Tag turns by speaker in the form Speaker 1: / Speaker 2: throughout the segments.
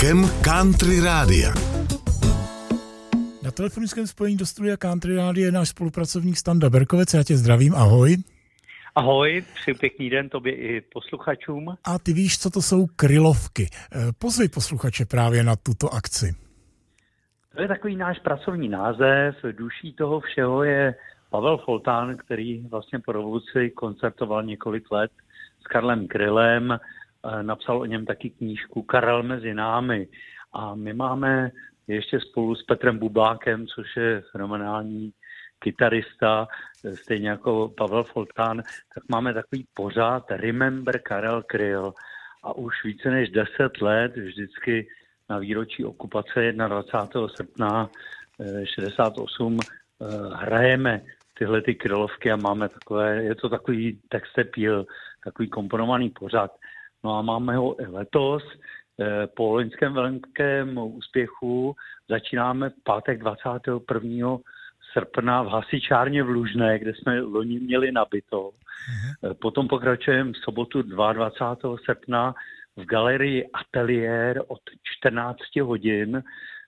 Speaker 1: Vlkem Country Rádia.
Speaker 2: Na telefonickém spojení do studia Country Rádia je náš spolupracovník Standa Berkovec. Já tě zdravím, ahoj.
Speaker 3: Ahoj, přeji pěkný den tobě i posluchačům.
Speaker 2: A ty víš, co to jsou krylovky. Pozvi posluchače právě na tuto akci.
Speaker 3: To je takový náš pracovní název. Duší toho všeho je Pavel Foltán, který vlastně po revoluci koncertoval několik let s Karlem Krylem. Napsal o něm taky knížku Karel mezi námi. A my máme ještě spolu s Petrem Bublákem, což je fenomenální kytarista, stejně jako Pavel Foltán, tak máme takový pořád Remember Karel Kryl. A už více než 10 let vždycky na výročí okupace 21. srpna 68 hrajeme tyhle ty krylovky a máme takové, je to takový textepíl, takový komponovaný pořad. No a máme ho i letos. Po loňském velkém úspěchu začínáme pátek 21. srpna v hasičárně v Lužné, kde jsme loni měli nabito. Potom pokračujeme v sobotu 22. srpna v galerii Ateliér od 14 hodin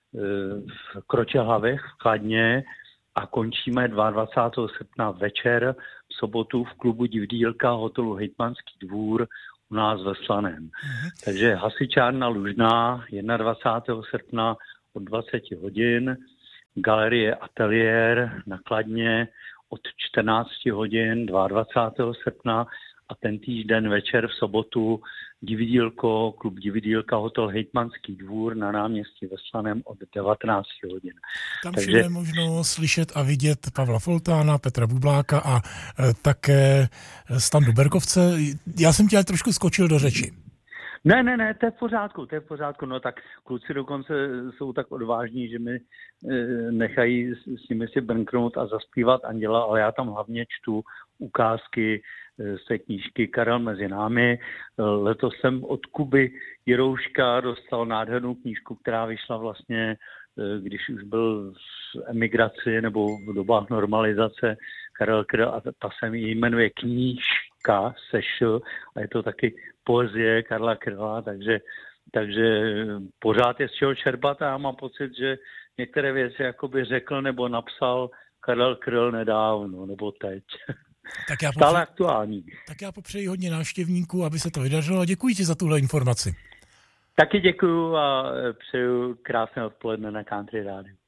Speaker 3: v Kročehavech v Kladně a končíme 22. srpna večer v sobotu v klubu Divadýlka hotelu Hejtmanský dvůr u nás ve Slaném. Takže hasičárna Lužná 21. srpna od 20 hodin, galerie Ateliér na Kladně od 14 hodin 22. srpna a ten týžden večer v sobotu divadýlko, klub Divadýlka hotel Hejtmanský dvůr na náměstí ve Slaném od 19 hodin.
Speaker 2: Tam všude je možno slyšet a vidět Pavla Foltána, Petra Bubláka a také Standu Berkovce. Já jsem tě trošku skočil do řeči.
Speaker 3: Ne, to je v pořádku. No tak kluci dokonce jsou tak odvážní, že mi nechají s nimi si brnknout a zaspívat Anděla, ale já tam hlavně čtu ukázky z té knížky Karel mezi námi. Letos jsem od Kuby Jirouška dostal nádhernou knížku, která vyšla vlastně, když už byl v emigraci nebo v dobách normalizace Karel Kryl a ta se jmenuje Knížka sešl a je to taky poezie Karla Kryla, takže pořád je z čeho čerpat a já mám pocit, že některé věci jakoby řekl nebo napsal Karel Kryl nedávno nebo teď. Stále aktuální.
Speaker 2: Tak já popřeji hodně návštěvníků, aby se to vydařilo a děkuji ti za tuhle informaci.
Speaker 3: Taky děkuju a přeju krásné odpoledne na Country Rádiu.